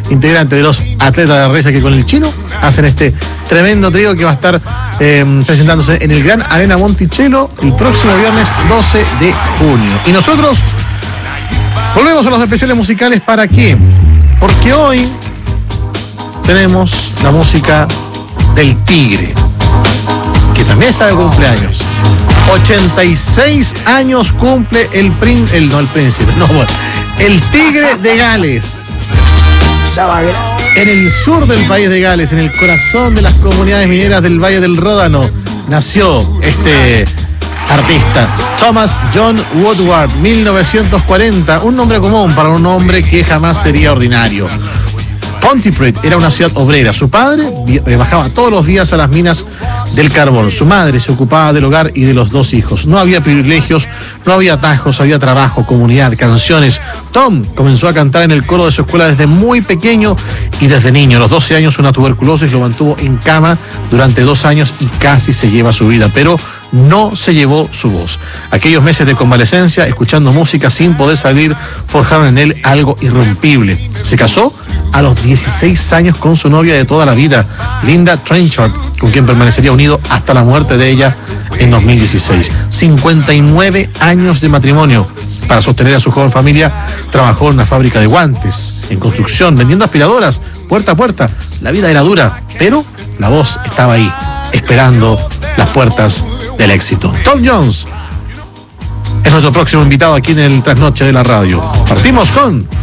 integrantes de los Atletas de Reyes, que con el Chino hacen este tremendo trío que va a estar presentándose en el Gran Arena Monticello el próximo viernes 12 de junio. Y nosotros volvemos a los especiales musicales. ¿Para qué? Porque hoy tenemos la música del Tigre, que también está de cumpleaños. 86 años cumple el Tigre de Gales. En el sur del país de Gales, en el corazón de las comunidades mineras del Valle del Ródano, nació este artista, Thomas John Woodward, 1940, un nombre común para un hombre que jamás sería ordinario. Pontypridd era una ciudad obrera. Su padre bajaba todos los días a las minas del carbón. Su madre se ocupaba del hogar y de los dos hijos. No había privilegios, no había atajos, había trabajo, comunidad, canciones. Tom comenzó a cantar en el coro de su escuela desde muy pequeño y desde niño. A los 12 años una tuberculosis lo mantuvo en cama durante 2 años y casi se lleva su vida, pero no se llevó su voz. Aquellos meses de convalecencia, escuchando música sin poder salir, forjaron en él algo irrompible. Se casó a los 16 años con su novia de toda la vida, Linda Trenchard, con quien permanecería unido hasta la muerte de ella en 2016. 59 años de matrimonio. Para sostener a su joven familia, trabajó en una fábrica de guantes, en construcción, vendiendo aspiradoras, puerta a puerta. La vida era dura, pero la voz estaba ahí, esperando las puertas del éxito. Tom Jones es nuestro próximo invitado aquí en el Trasnoche de la Radio. Partimos con